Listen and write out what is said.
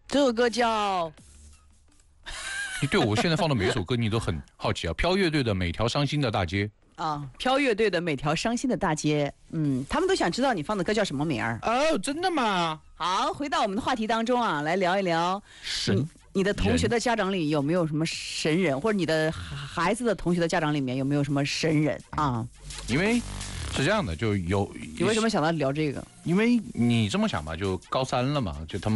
这首歌叫你对我现在放的每一首歌，你都很好奇啊。飘乐队的《每条伤心的大街》 飘乐队的《每条伤心的大街》。他们都想知道你放的歌叫什么名儿。 哦，真的吗？ 好，回到我们的话题当中啊，来聊一聊你的同学的家长里有没有什么神人，或者你的孩子的同学的家长里面有没有什么神人啊？ 因为是这样的，就有你为什么想到聊这个？ 因为你这么想吧，就高三了嘛，就他们。